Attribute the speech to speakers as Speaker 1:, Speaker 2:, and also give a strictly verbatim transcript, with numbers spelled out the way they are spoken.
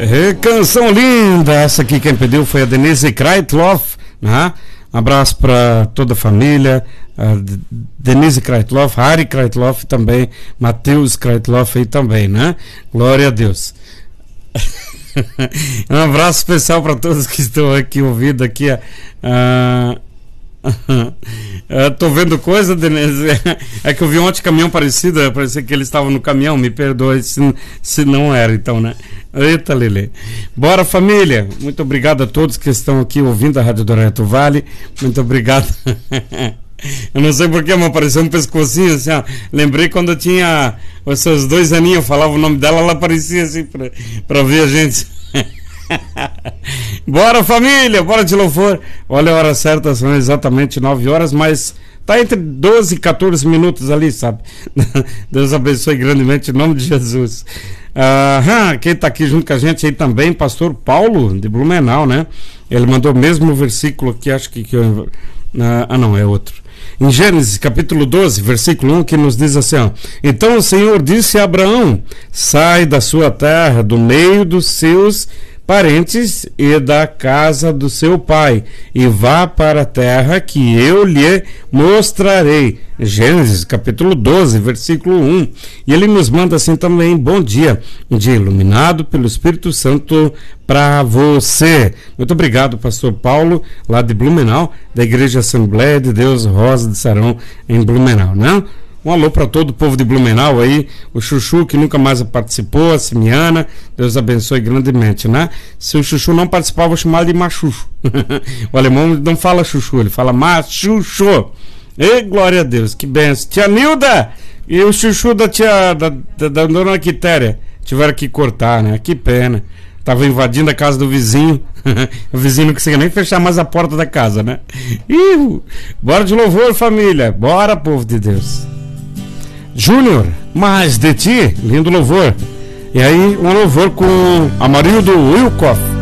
Speaker 1: É, canção linda. Essa aqui quem pediu foi a Denise Kreitloff, né? Um abraço para toda a família, a Denise Kreitloff, Harry Kreitloff também, Matheus Kreitloff aí também, né? Glória a Deus. Um abraço especial para todos que estão aqui ouvindo aqui. Uh, uh, tô vendo coisa, Denise. É que eu vi ontem caminhão parecido, parecia que eles estavam no caminhão, me perdoe se, se não era, então, né? Eita, Lelê. Bora, família. Muito obrigado a todos que estão aqui ouvindo a Rádio Dourado Vale. Muito obrigado. Eu não sei porquê, mas apareceu um pescocinho assim, ó. Lembrei quando eu tinha os seus dois aninhos, eu falava o nome dela, ela aparecia assim pra, pra ver a gente. Bora, família, bora de louvor. Olha a hora certa, são exatamente nove horas, mas tá entre doze e quatorze minutos ali, sabe? Deus abençoe grandemente em nome de Jesus. Ah, quem tá aqui junto com a gente aí também, pastor Paulo de Blumenau, né? Ele mandou o mesmo versículo aqui, acho que, que eu, ah não, é outro. Em Gênesis capítulo doze, versículo um, que nos diz assim, ó: então o Senhor disse a Abraão: sai da sua terra, do meio dos seus parentes e da casa do seu pai, e vá para a terra que eu lhe mostrarei. Gênesis capítulo doze, versículo um. E ele nos manda assim também: bom dia, um dia iluminado pelo Espírito Santo para você. Muito obrigado, pastor Paulo, lá de Blumenau, da Igreja Assembleia de Deus Rosa de Sarão, em Blumenau, né? Um alô para todo o povo de Blumenau aí, o Chuchu que nunca mais participou, a Simiana, Deus abençoe grandemente, né? Se o Chuchu não participar, eu vou chamar ele de Machucho. O alemão não fala Chuchu, ele fala Machucho. E glória a Deus, que benção. Tia Nilda e o Chuchu da tia da, da, da dona Quitéria tiveram que cortar, né? Que pena. Tava invadindo a casa do vizinho. O vizinho não conseguia nem fechar mais a porta da casa, né? Ih, bora de louvor, família. Bora, povo de Deus. Júnior, mais de ti, lindo louvor. E aí, um louvor com Amarildo Wilcoff.